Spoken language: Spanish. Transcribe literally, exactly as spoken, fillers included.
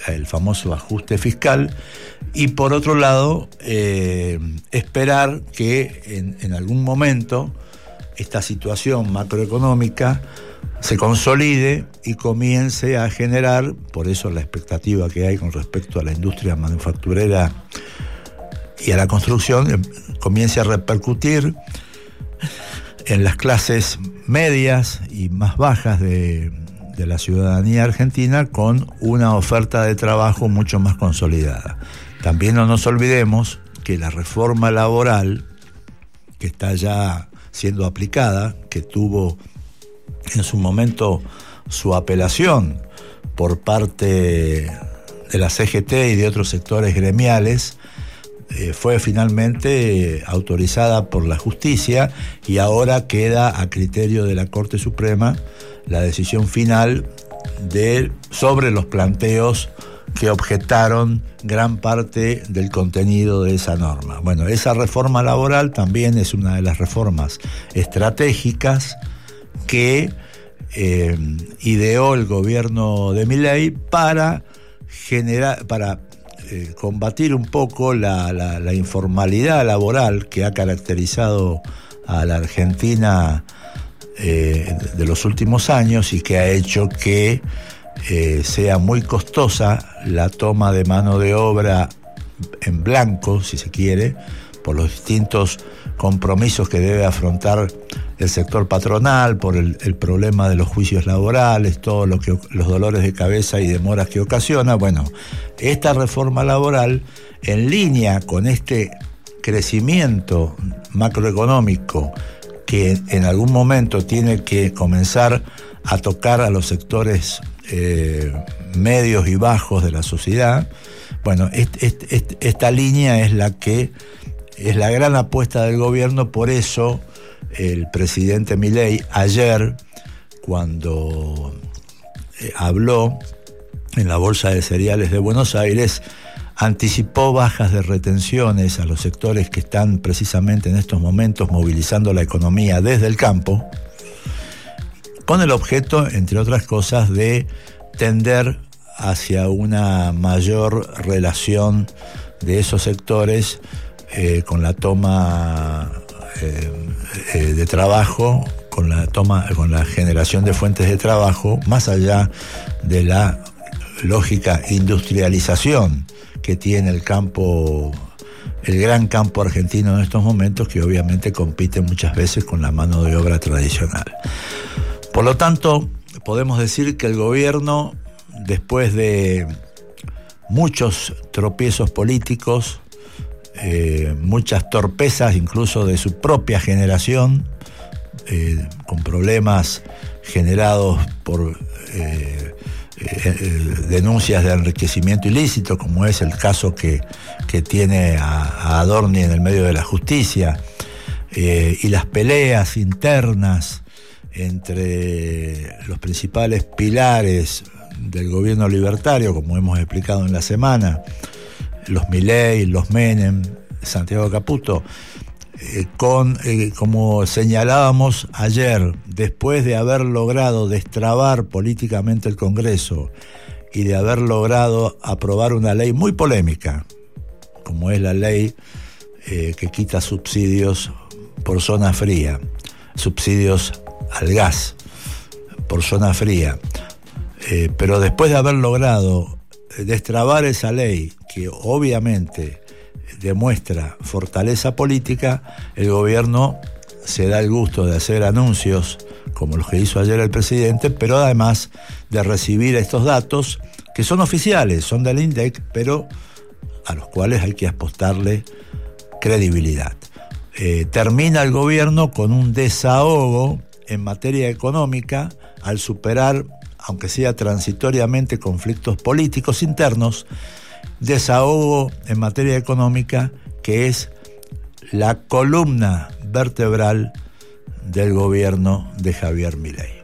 el famoso ajuste fiscal, y por otro lado, eh, esperar que en, en algún momento esta situación macroeconómica se consolide y comience a generar, por eso la expectativa que hay con respecto a la industria manufacturera y a la construcción, comience a repercutir en las clases medias y más bajas de, de la ciudadanía argentina, con una oferta de trabajo mucho más consolidada. También no nos olvidemos que la reforma laboral, que está ya siendo aplicada, que tuvo en su momento su apelación por parte de la C G T y de otros sectores gremiales, eh, fue finalmente autorizada por la justicia, y ahora queda a criterio de la Corte Suprema la decisión final de, sobre los planteos que objetaron gran parte del contenido de esa norma. Bueno, esa reforma laboral también es una de las reformas estratégicas que eh, ideó el gobierno de Milei para generar, para eh, combatir un poco la, la, la informalidad laboral que ha caracterizado a la Argentina eh, de los últimos años, y que ha hecho que eh, sea muy costosa la toma de mano de obra en blanco, si se quiere, por los distintos compromisos que debe afrontar el sector patronal, por el, el problema de los juicios laborales, todos lo que, los dolores de cabeza y demoras que ocasiona. Bueno, esta reforma laboral, en línea con este crecimiento macroeconómico que en algún momento tiene que comenzar a tocar a los sectores eh, medios y bajos de la sociedad, bueno, este, este, este, esta línea es la que es la gran apuesta del gobierno. Por eso el presidente Milei ayer, cuando eh, habló en la Bolsa de Cereales de Buenos Aires, anticipó bajas de retenciones a los sectores que están precisamente en estos momentos movilizando la economía desde el campo, con el objeto, entre otras cosas, de tender hacia una mayor relación de esos sectores eh, con la toma eh, eh, de trabajo, con la toma, con la generación de fuentes de trabajo, más allá de la lógica industrialización que tiene el campo, el gran campo argentino en estos momentos, que obviamente compite muchas veces con la mano de obra tradicional. Por lo tanto, podemos decir que el gobierno, después de muchos tropiezos políticos, eh, muchas torpezas incluso de su propia generación, eh, con problemas generados por eh, eh, denuncias de enriquecimiento ilícito, como es el caso que, que tiene a, a Adorni en el medio de la justicia, eh, y las peleas internas entre los principales pilares del gobierno libertario, como hemos explicado en la semana, los Milei, los Menem, Santiago Caputo, eh, con, eh, como señalábamos ayer, después de haber logrado destrabar políticamente el Congreso y de haber logrado aprobar una ley muy polémica, como es la ley eh, que quita subsidios por zona fría, subsidios al gas por zona fría, eh, pero después de haber logrado destrabar esa ley, que obviamente demuestra fortaleza política, el gobierno se da el gusto de hacer anuncios como los que hizo ayer el presidente, pero además de recibir estos datos que son oficiales, son del INDEC, pero a los cuales hay que apostarle credibilidad. Eh, termina el gobierno con un desahogo en materia económica al superar, aunque sea transitoriamente, conflictos políticos internos, desahogo en materia económica que es la columna vertebral del gobierno de Javier Milei.